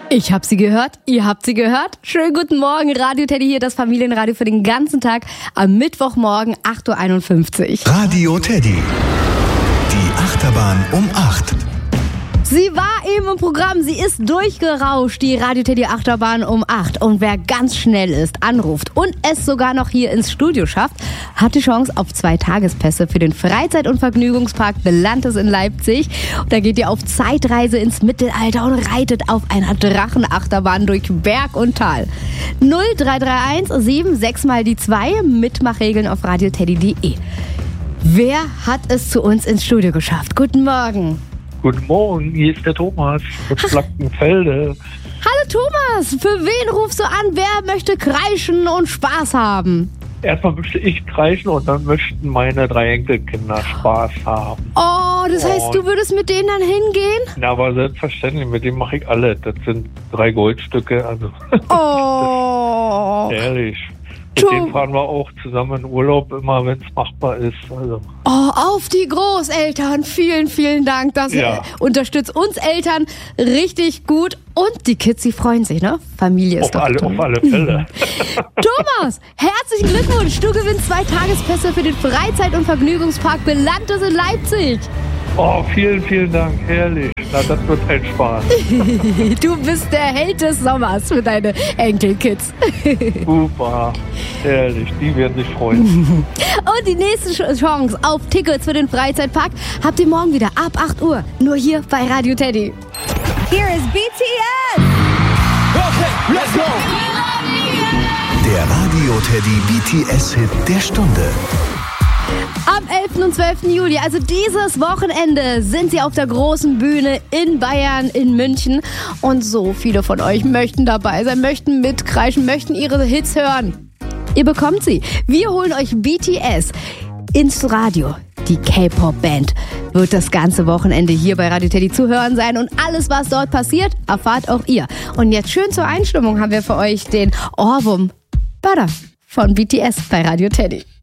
Ich hab sie gehört, ihr habt sie gehört. Schönen guten Morgen, Radio Teddy hier, das Familienradio für den ganzen Tag am Mittwochmorgen, 8.51 Uhr. Radio Teddy, die Achterbahn um 8. Sie war eben im Programm, sie ist durchgerauscht, die Radio Teddy Achterbahn um 8. Und wer ganz schnell ist, anruft und es sogar noch hier ins Studio schafft, hat die Chance auf 2 Tagespässe für den Freizeit- und Vergnügungspark Belantes in Leipzig. Und da geht ihr auf Zeitreise ins Mittelalter und reitet auf einer Drachenachterbahn durch Berg und Tal. 0331 76 mal die 2, Mitmachregeln auf radioteddy.de. Wer hat es zu uns ins Studio geschafft? Guten Morgen. Guten Morgen, hier ist der Thomas aus Flackenfelde. Hallo Thomas, für wen rufst du an? Wer möchte kreischen und Spaß haben? Erstmal möchte ich kreischen und dann möchten meine 3 Enkelkinder Spaß haben. Oh, das heißt, du würdest mit denen dann hingehen? Na, aber selbstverständlich, mit denen mache ich alles. Das sind 3 Goldstücke, also Oh. ehrlich. Mit denen fahren wir auch zusammen in Urlaub, immer wenn es machbar ist. Also. Oh, auf die Großeltern. Vielen, vielen Dank. Das unterstützt uns Eltern richtig gut. Und die Kids, die freuen sich, ne? Familie ist auf alle Fälle. Thomas, herzlichen Glückwunsch. Du gewinnst 2 Tagespässe für den Freizeit- und Vergnügungspark Belantes in Leipzig. Oh, vielen, vielen Dank. Herrlich. Na, das wird ein Spaß. Du bist der Held des Sommers für deine Enkelkids. Super. Herrlich. Die werden sich freuen. Und die nächste Chance auf Tickets für den Freizeitpark habt ihr morgen wieder ab 8 Uhr. Nur hier bei Radio Teddy. Here is BTS. Okay, let's go. Der Radio Teddy BTS-Hit der Stunde. Am 11. und 12. Juli, also dieses Wochenende, sind sie auf der großen Bühne in Bayern, in München. Und so viele von euch möchten dabei sein, möchten mitkreischen, möchten ihre Hits hören. Ihr bekommt sie. Wir holen euch BTS ins Radio. Die K-Pop-Band wird das ganze Wochenende hier bei Radio Teddy zu hören sein. Und alles, was dort passiert, erfahrt auch ihr. Und jetzt schön zur Einstimmung haben wir für euch den Ohrwurm Butter von BTS bei Radio Teddy.